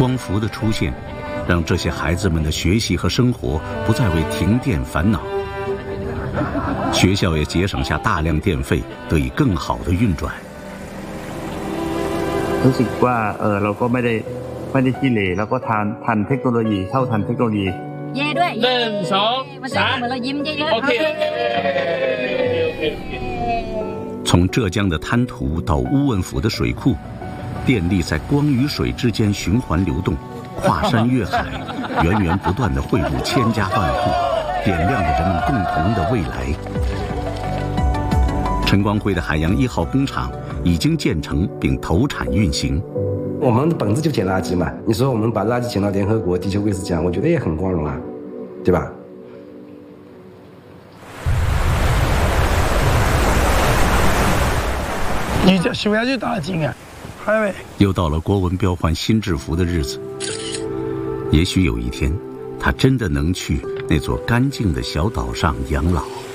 光伏的出现，让这些孩子们的学习和生活不再为停电烦恼，学校也节省下大量电费，得以更好的运转。 รู้สึกว่าเราก็ไม่ได้ขี้เหร่แล้วก็ทันเทคโนโลยีเท่าทันเทคโนโลยีเย่ด้วย 1 2 มันจะเหมือนเรายิ้มเยอะๆ OK 从浙江的滩涂到乌汶府的水库，电力在光与水之间循环流动，跨山越海，源源不断地汇入千家万户，点亮了人们共同的未来。陈光辉的海洋1号工厂已经建成并投产运行。 我们的本质就捡垃圾嘛，你说我们把垃圾捡到联合国地球卫士奖，我觉得也很光荣啊，对吧？ 你这修下去大劲啊！还没。 又到了郭文彪换新制服的日子，也许有一天，他真的能去那座干净的小岛上养老。